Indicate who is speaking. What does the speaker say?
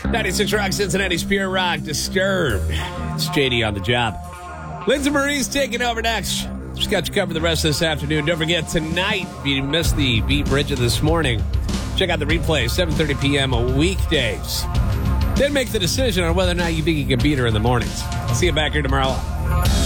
Speaker 1: 96 Rock, Cincinnati's Pure Rock, Disturbed. It's JD on the job. Lindsay Marie's taking over next. Just got you covered the rest of this afternoon. Don't forget, tonight, if you missed the Beat Bridget this morning, check out the replay, 7:30 p.m. weekdays. Then make the decision on whether or not you think you can beat her in the mornings. I'll see you back here tomorrow.